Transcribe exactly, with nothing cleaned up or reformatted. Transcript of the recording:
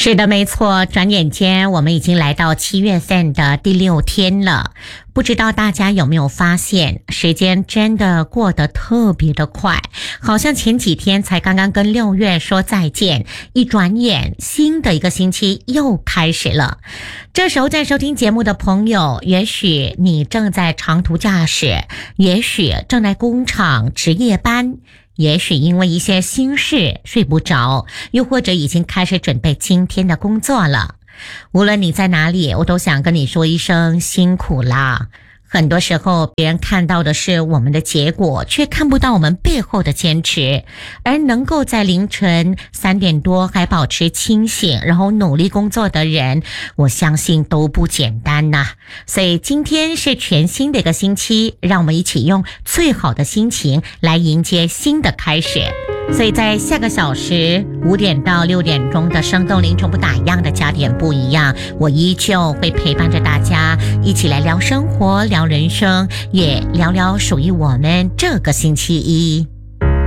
是的，没错，转眼间我们已经来到七月份的第六天了。不知道大家有没有发现，时间真的过得特别的快，好像前几天才刚刚跟六月说再见，一转眼新的一个星期又开始了。这时候在收听节目的朋友，也许你正在长途驾驶，也许正在工厂值夜班，也许因为一些心事睡不着，又或者已经开始准备今天的工作了。无论你在哪里，我都想跟你说一声辛苦啦。很多时候别人看到的是我们的结果，却看不到我们背后的坚持。而能够在凌晨三点多还保持清醒，然后努力工作的人，我相信都不简单呐。所以今天是全新的一个星期，让我们一起用最好的心情来迎接新的开始。所以在下个小时五点到六点钟的生动灵从不打烊的加点不一样，我依旧会陪伴着大家一起来聊生活，聊人生，也聊聊属于我们这个星期一。